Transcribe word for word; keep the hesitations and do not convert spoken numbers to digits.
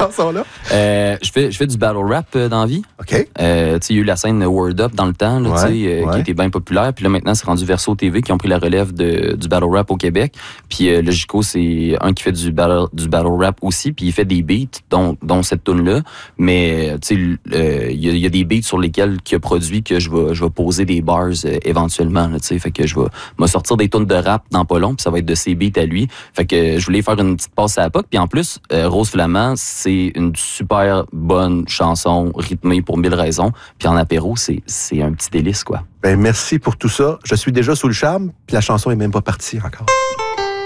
chanson-là? Euh, je fais, je fais du battle rap euh, dans la vie. OK. Euh, il y a eu la scène Word Up dans le temps, là, Ouais, euh, ouais. qui était bien populaire. Puis là, maintenant, c'est rendu Verso T V qui ont pris la relève de, du battle rap au Québec. Puis euh, le Gico, c'est un qui fait du battle, du battle rap aussi. Puis il fait des beats, dont, dont cette tune-là. Mais il euh, y, y a des beats sur lesquels il a produit que je vais, je vais poser des bars euh, éventuellement. Là, fait que je vais me sortir des tunes de rap dans pas long. Puis ça va être de ses beats à lui. Fait que je voulais faire une petite passe à la P O C. Puis en plus, euh, Rose Flamand, c'est une super bonne chanson rythmée pour mille raisons. Puis en apéro, c'est, c'est un petit délice, quoi. Ben, merci pour tout ça. Je suis déjà sous le charme, puis la chanson est même pas partie encore.